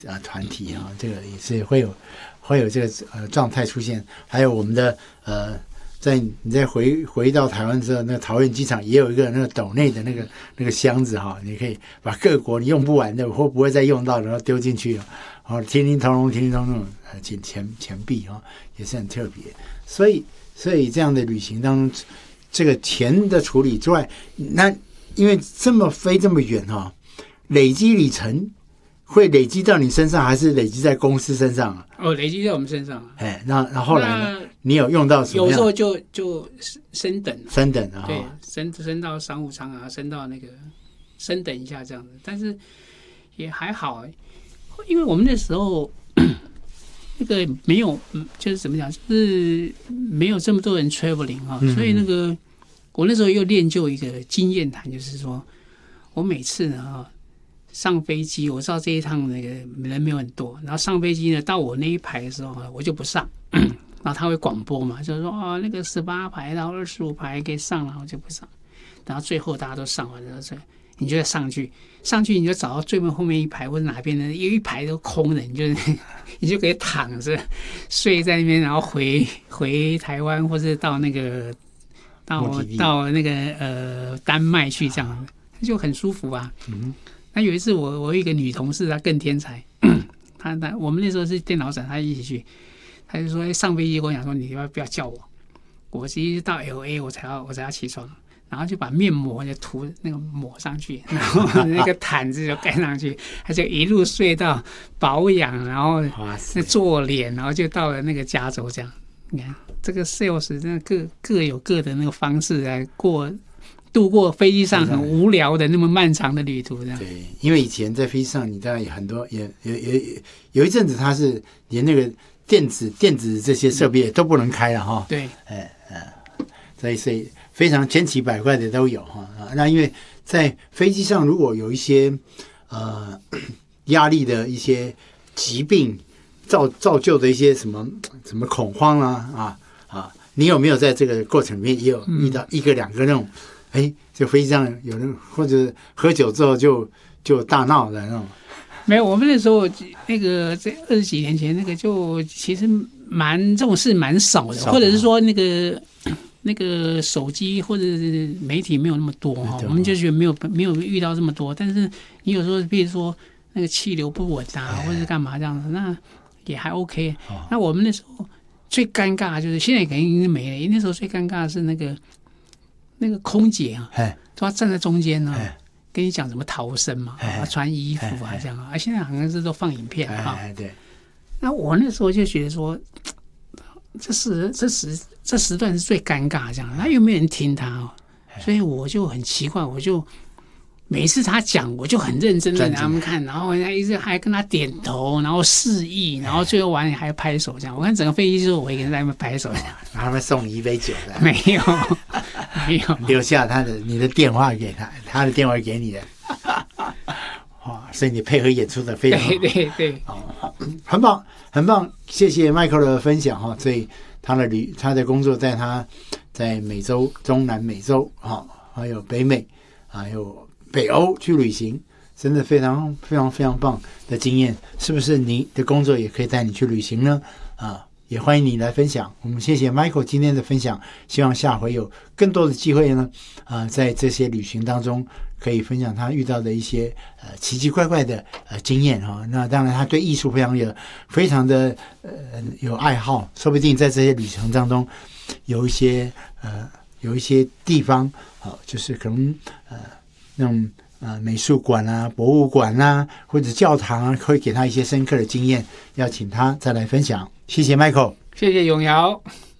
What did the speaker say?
团体啊，这个也是会有这个状态出现。还有我们的你再回到台湾之后，那个桃园机场也有一个那个斗内的那个箱子哈，你可以把各国你用不完的或不会再用到的，然后丢进去，然后叮叮咚咚钱币哈，也是很特别。所以这样的旅行当中，这个钱的处理之外，那因为飞这么远哈，累积里程会累积到你身上，还是累积在公司身上啊？ 累积在我们身上。 那后来呢？你有用到什么样？ 有时候就升等啊， 对，升到商务舱啊，升到那个升等一下这样子，但是也还好，因为我们那时候那个没有，就是怎么讲，就是没有这么多人 traveling 啊，所以那个我那时候又练就一个经验谈，就是说我每次呢上飞机，我知道这一趟那个人没有很多，然后上飞机呢，到我那一排的时候我就不上。然后他会广播嘛，就是说那个18排到25排可以上了，我就不上。然后最后大家都上完了，你就上去你就找到最后面一排或者哪边的，有一排都空的，你就可以躺着睡在那边，然后回台湾或者到那个到那个丹麦去这样，就很舒服啊。那有一次我有一个女同事，她更天才，我们那时候是电脑展，她一起去。他就说上飞机跟我讲说，你不要叫我直接到 LA 我才要起床，然后就把面膜就涂那个抹上去，然后那个毯子就盖上去，他就一路睡到保养，然后做脸，然后就到了那个加州这样。你看这个 sales 真的各有各的那个方式来度过飞机上很无聊的那么漫长的旅途这样。 对，因为以前在飛機上，你当然有很多有一阵子他是连那个电子这些设备都不能开了哈。 对， 所以非常千奇百怪的都有哈。那因为在飞机上，如果有一些压力的一些疾病造就的一些什么恐慌啊，你有没有在这个过程里面也有遇到一个两个那种就飞机上有人或者喝酒之后就大闹的那种？ 没有，我们那时候那个在20几年前那个就其实这种事蛮少的，或者是说那个手机或者是媒体没有那么多哈，我们就觉得没有遇到这么多。但是你有时候比如说那个气流不稳啊，或者是干嘛这样子，那也还 OK。那我们那时候最尴尬的就是现在肯定已经没了，因为那时候最尴尬的是那个空姐啊，她站在中间呢。跟你讲怎么逃生嘛，穿衣服啊这样啊，现在好像是都放影片啊。 对。 那我那时候就觉得说，这时段是最尴尬这样，那又没有人听他所以我就很奇怪，我就每次他讲，我就很认真的给他们看，然后一直还跟他点头，然后示意，然后最后完了还拍手这样。我看整个飞机就是我一个人在那边拍手这样。 然后他们送你一杯酒的？没有， 留下你的电话给他，他的电话给你的。所以你配合演出的非常好。 对， 很棒很棒，谢谢 Michael 的分享哈。所以他的工作在美洲、中南美洲还有北美，还有北欧去旅行，真的非常非常非常棒的经验。是不是你的工作也可以带你去旅行呢？也欢迎你来分享。我们谢谢 Michael 今天的分享，希望下回有更多的机会呢，在这些旅行当中可以分享他遇到的一些奇奇怪怪的经验哈。那当然他对艺术非常的有爱好，说不定在这些旅程当中有一些地方就是可能那种美术馆啊、博物馆啊或者教堂啊，会给他一些深刻的经验，要请他再来分享。谢谢 Michael， 谢谢永尧。